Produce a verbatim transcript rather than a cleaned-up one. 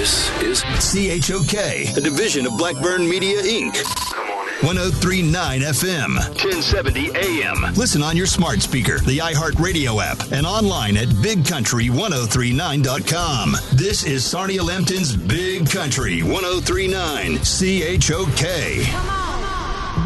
This is C H O K, a division of Blackburn Media, Incorporated. one oh three point nine F M, ten seventy A M. Listen on your smart speaker, the iHeartRadio app, and online at big country ten thirty-nine dot com. This is Sarnia Lambton's Big Country ten thirty-nine, C H O K.